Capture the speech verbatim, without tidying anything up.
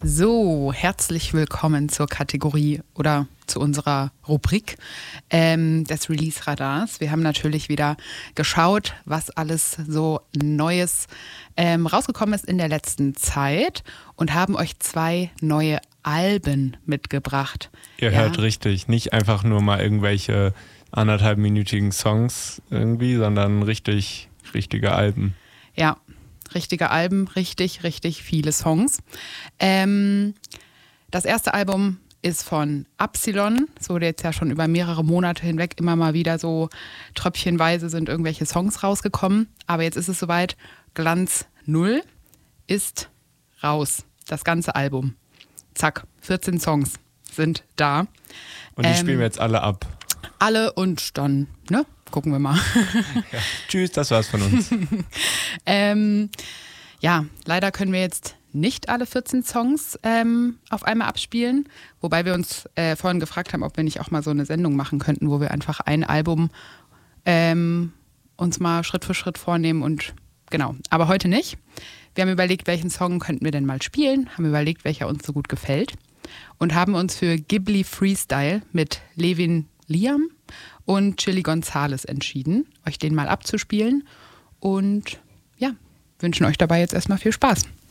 So, herzlich willkommen zur Kategorie oder zu unserer Rubrik ähm, des Release-Radars. Wir haben natürlich wieder geschaut, was alles so Neues ähm, rausgekommen ist in der letzten Zeit und haben euch zwei neue Alben mitgebracht. Ihr ja. hört richtig, nicht einfach nur mal irgendwelche anderthalbminütigen Songs irgendwie, sondern richtig, richtige Alben. Ja, richtige Alben, richtig, richtig viele Songs. Ähm, das erste Album ist von Absilon. Es wurde jetzt ja schon über mehrere Monate hinweg immer mal wieder so tröpfchenweise sind irgendwelche Songs rausgekommen. Aber jetzt ist es soweit. Glanz Null ist raus. Das ganze Album. Zack, vierzehn Songs sind da. Und die ähm, spielen wir jetzt alle ab. Alle und dann, ne? Gucken wir mal. Ja. Tschüss, das war's von uns. ähm, ja, leider können wir jetzt nicht alle vierzehn Songs ähm, auf einmal abspielen, wobei wir uns äh, vorhin gefragt haben, ob wir nicht auch mal so eine Sendung machen könnten, wo wir einfach ein Album ähm, uns mal Schritt für Schritt vornehmen und genau, aber heute nicht. Wir haben überlegt, welchen Song könnten wir denn mal spielen, haben überlegt, welcher uns so gut gefällt und haben uns für Ghibli Freestyle mit Levin Liam und Chili Gonzales entschieden, euch den mal abzuspielen und ja, wünschen euch dabei jetzt erstmal viel Spaß.